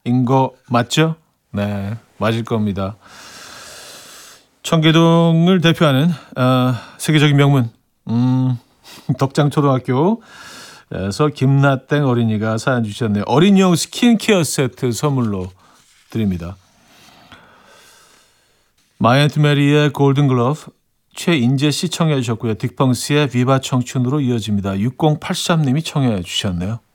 거 맞죠? 네, 맞을 겁니다. 청계동을 대표하는 세계적인 명문 덕장초등학교에서 김나땡 어린이가 사연 주셨네요. 어린이용 스킨케어 세트 선물로 드립니다. 마이앤트 메리의 골든 글러브 최인재 씨 청해 주셨고요. 딕펑스의 비바 청춘으로 이어집니다. 6083님이 청해 주셨네요.